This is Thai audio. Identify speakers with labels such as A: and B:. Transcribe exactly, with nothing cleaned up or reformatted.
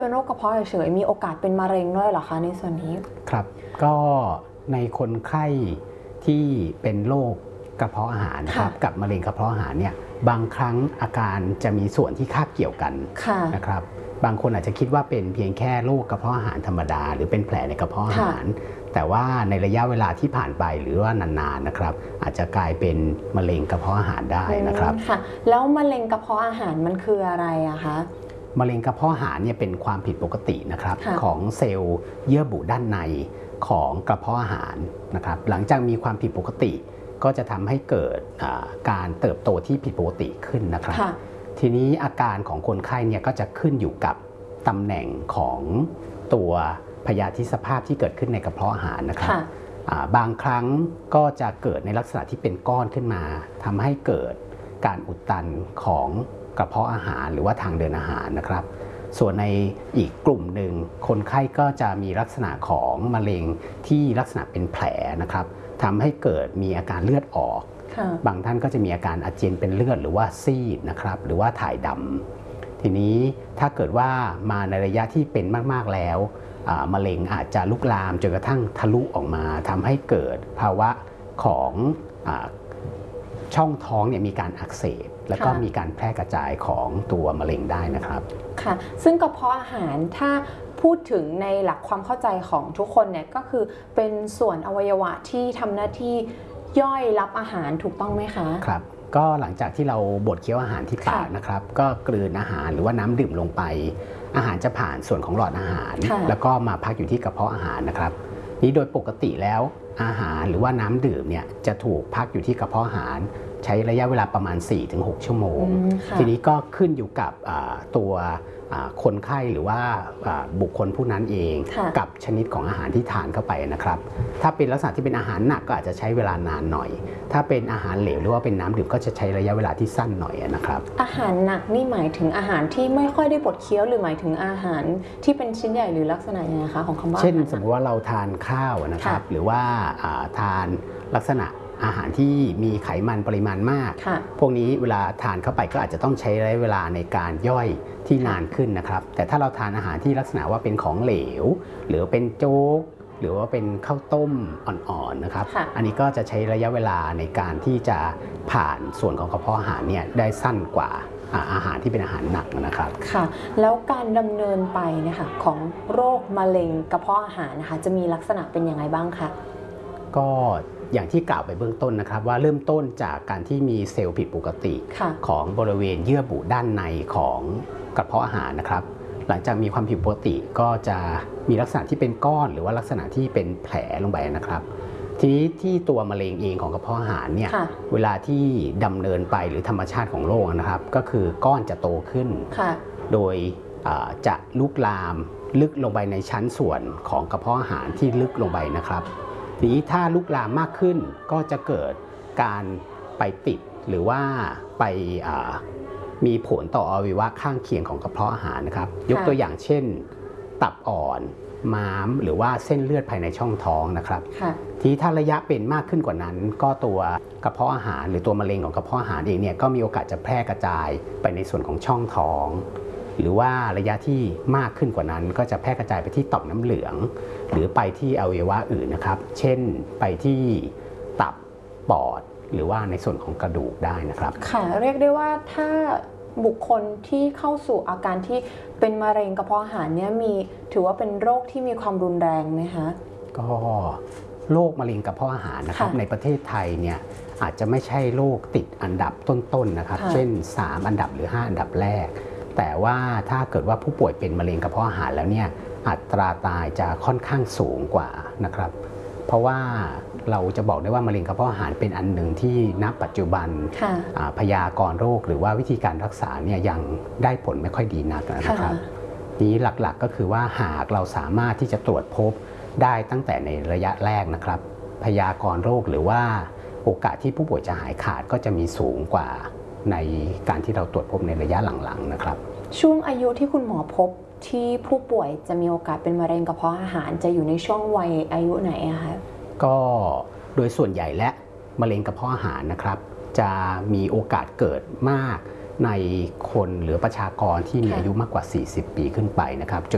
A: เป็นโรคกระเพาะเฉยๆมีโอกาสเป็นมะเร็งด้วยเหรอคะในส่วนนี้
B: ครับก็ในคนไข้ที่เป็นโรคกระเพาะอาหารนะครับกับมะเร็งกระเพาะอาหารเนี่ยบางครั้งอาการจะมีส่วนที่คาบเกี่ยวกันนะครับบางคนอาจจะคิดว่าเป็นเพียงแค่โรคกระเพาะอาหารธรรมดาหรือเป็นแผลในกระเพาะอาหารแต่ว่าในระยะเวลาที่ผ่านไปหรือว่านานๆนะครับอาจจะกลายเป็นมะเร็งกระเพาะอาหารได้นะครับ
A: ค่ะแล้วมะเร็งกระเพาะอาหารมันคืออะไรอะคะ
B: มะเร็งกระเพาะอาหารเนี่ยเป็นความผิดปกตินะครับของเซลล์เยื่อบุด้านในของกระเพาะอาหารนะครับหลังจากมีความผิดปกติก็จะทำให้เกิดการเติบโตที่ผิดปกติขึ้นนะครับทีนี้อาการของคนไข้เนี่ยก็จะขึ้นอยู่กับตำแหน่งของตัวพยาธิสภาพที่เกิดขึ้นในกระเพาะอาหารนะครับบางครั้งก็จะเกิดในลักษณะที่เป็นก้อนขึ้นมาทำให้เกิดการอุดตันของกระเพาะอาหารหรือว่าทางเดินอาหารนะครับส่วนในอีกกลุ่มหนึ่งคนไข้ก็จะมีลักษณะของมะเร็งที่ลักษณะเป็นแผลนะครับทำให้เกิดมีอาการเลือดออกบางท่านก็จะมีอาการอาเจียนเป็นเลือดหรือว่าซีดนะครับหรือว่าถ่ายดำทีนี้ถ้าเกิดว่ามาในระยะที่เป็นมากๆแล้วมะเร็งอาจจะลุกลามจนกระทั่งทะลุออกมาทำให้เกิดภาวะของช่องท้องเนี่ยมีการอักเสบแล้วก็มีการแพร่กระจายของตัวมะเร็งได้นะครับ
A: ค่ะซึ่งกระเพาะอาหารถ้าพูดถึงในหลักความเข้าใจของทุกคนเนี่ยก็คือเป็นส่วนอวัยวะที่ทำหน้าที่ย่อยรับอาหารถูกต้องไหมคะ
B: ครับก็หลังจากที่เราบดเคี้ยวอาหารที่ปากนะครับก็กลืนอาหารหรือว่าน้ำดื่มลงไปอาหารจะผ่านส่วนของหลอดอาหารแล้วก็มาพักอยู่ที่กระเพาะอาหารนะครับนี้โดยปกติแล้วอาหารหรือว่าน้ำดื่มเนี่ยจะถูกพักอยู่ที่กระเพาะอาหารใช้ระยะเวลาประมาณ สี่ถึงหก ชั่วโมงทีนี้ก็ขึ้นอยู่กับตัวคนไข้หรือว่าบุคคลผู้นั้นเองกับชนิดของอาหารที่ทานเข้าไปนะครับถ้าเป็นลักษณะที่เป็นอาหารหนักก็อาจจะใช้เวลานานหน่อยถ้าเป็นอาหารเหลวหรือว่าเป็นน้ำดื่มก็จะใช้ระยะเวลาที่สั้นหน่อยนะครับ
A: อาหารหนักนี่หมายถึงอาหารที่ไม่ค่อยได้บดเคี้ยวหรือหมายถึงอาหารที่เป็นชิ้นใหญ่หรือลักษณะยังไงคะของคำว่า
B: เช่นสมมติว่าเราทานข้าวนะครับหรือว่าทานลักษณะอาหารที่มีไขมันปริมาณมากพวกนี้เวลาทานเข้าไปก็อาจจะต้องใช้ระยะเวลาในการย่อยที่นานขึ้นนะครับแต่ถ้าเราทานอาหารที่ลักษณะว่าเป็นของเหลวหรือเป็นโจ๊กหรือว่าเป็นข้าวต้มอ่อนๆนะครับอันนี้ก็จะใช้ระยะเวลาในการที่จะผ่านส่วนของกระเพาะอาหารเนี่ยได้สั้นกว่าอาหารที่เป็นอาหารหนักนะครับ
A: ค่ะแล้วการดำเนินไปนะคะของโรคมะเร็งกระเพาะอาหารนะคะจะมีลักษณะเป็นยังไงบ้างคะ
B: ก็อย่างที่กล่าวไปเบื้องต้นนะครับว่าเริ่มต้นจากการที่มีเซลล์ผิดปกติของบริเวณเยื่อบุด้านในของกระเพาะอาหารนะครับหลังจากมีความผิดปกติก็จะมีลักษณะที่เป็นก้อนหรือว่าลักษณะที่เป็นแผลลงไปนะครับทีนี้ที่ตัวมะเร็งเองของกระเพาะอาหารเนี่ยเวลาที่ดำเนินไปหรือธรรมชาติของโรคนะครับก็คือก้อนจะโตขึ้นโดยจะลุกลามลึกลงไปในชั้นส่วนของกระเพาะอาหารที่ลึกลงไปนะครับทีนี้ถ้าลุกลามมากขึ้นก็จะเกิดการไปติดหรือว่าไปมีผลต่ออวัยวะข้างเคียงของกระเพาะอาหารนะครับยกตัวอย่างเช่นตับอ่อนม้ามหรือว่าเส้นเลือดภายในช่องท้องนะครับทีนี้ถ้าระยะเป็นมากขึ้นกว่านั้นก็ตัวกระเพาะอาหารหรือตัวมะเร็งของกระเพาะอาหารเองเนี่ยก็มีโอกาสจะแพร่กระจายไปในส่วนของช่องท้องหรือว่าระยะที่มากขึ้นกว่านั้นก็จะแพร่กระจายไปที่ต่อมน้ำเหลืองหรือไปที่อวัยวะอื่นนะครับเช่นไปที่ตับปอดหรือว่าในส่วนของกระดูกได้นะครับ
A: ค่ะเรียกได้ว่าถ้าบุคคลที่เข้าสู่อาการที่เป็นมะเร็งกระเพาะอาหารเนี่ยมีถือว่าเป็นโรคที่มีความรุนแรงไหมคะ
B: ก็โรคมะเร็งกระเพาะอาหารนะครับในประเทศไทยเนี่ยอาจจะไม่ใช่โรคติดอันดับต้นๆนะครับเช่นสามอันดับหรือห้าอันดับแรกแต่ว่าถ้าเกิดว่าผู้ป่วยเป็นมะเร็งกระเพาะอาหารแล้วเนี่ยอัตราตายจะค่อนข้างสูงกว่านะครับเพราะว่าเราจะบอกได้ว่ามะเร็งกระเพาะอาหารเป็นอันหนึ่งที่ณปัจจุบันพยากรณ์โรคหรือว่าวิธีการรักษาเนี่ยยังได้ผลไม่ค่อยดีนักนะครับนี้หลักๆก็คือว่าหากเราสามารถที่จะตรวจพบได้ตั้งแต่ในระยะแรกนะครับพยากรณ์โรคหรือว่าโอกาสที่ผู้ป่วยจะหายขาดก็จะมีสูงกว่าในการที่เราตรวจพบในระยะหลังๆนะครับ
A: ช่วงอายุที่คุณหมอพบที่ผู้ป่วยจะมีโอกาสเป็นมะเร็งกระเพาะอาหารจะอยู่ในช่วงวัยอายุไหนอะคะ
B: ก็โดยส่วนใหญ่และมะเร็งกระเพาะอาหารนะครับจะมีโอกาสเกิดมากในคนหรือประชากรที่มีอายุมากกว่าสี่สิบปีขึ้นไปนะครับ